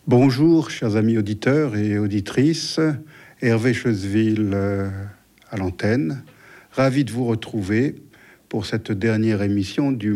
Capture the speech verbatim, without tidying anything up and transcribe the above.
Bonjour, chers amis auditeurs et auditrices. Hervé Chesville euh, à l'antenne. Ravi de vous retrouver pour cette dernière émission du